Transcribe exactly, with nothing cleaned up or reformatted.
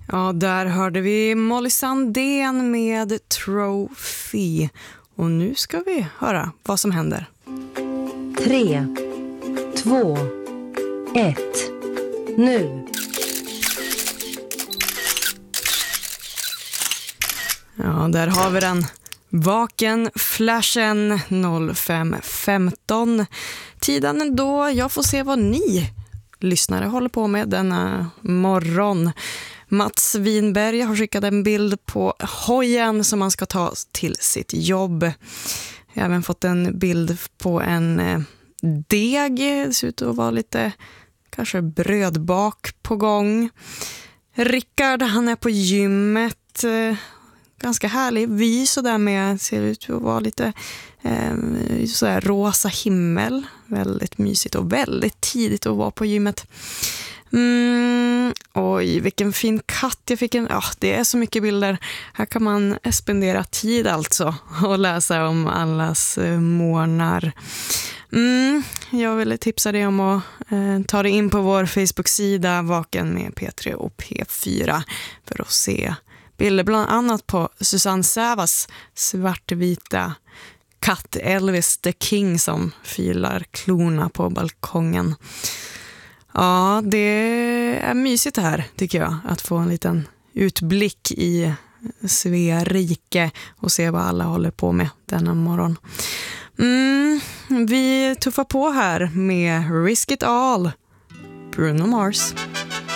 Ja, där hörde vi Molly Sandén med Trophy. Och nu ska vi höra vad som händer. Tre, två, ett, nu. Ja, där har vi den. Vaken flashen noll fem femton. Tiden då jag får se vad ni lyssnare håller på med denna morgon. Mats Winberg har skickat en bild på hojen som man ska ta till sitt jobb. Jag har även fått en bild på en deg. Det ser ut att vara lite kanske brödbak på gång. Rickard, han är på gymmet. Ganska härlig vy så där med, ser ut att vara lite eh, så här rosa himmel. Väldigt mysigt och väldigt tidigt att vara på gymmet. Mm, oj, vilken fin katt jag fick. En, ja, det är så mycket bilder. Här kan man spendera tid alltså och läsa om allas eh, morgnar. Mm, jag vill tipsa dig om att eh, ta dig in på vår Facebook-sida Vaken med P tre och P fyra för att se bilder bland annat på Susanne Sävas svartvita katt Elvis the King som filar klorna på balkongen. Ja, det är mysigt här tycker jag, att få en liten utblick i Svea rike och se vad alla håller på med denna morgon. Mm, vi tuffar på här med Risk It All, Bruno Mars.